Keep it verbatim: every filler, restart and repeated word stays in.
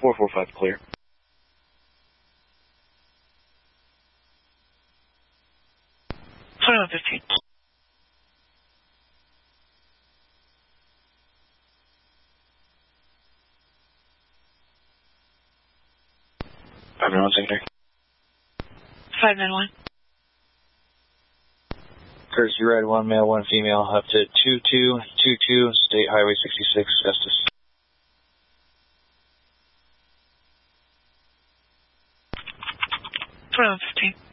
four four five clear. twenty-one fifteen. five nine one secondary. five nine one. Courtesy ride, one male, one female, up to two two two two, State Highway sixty-six, Estes. twenty-one fifteen.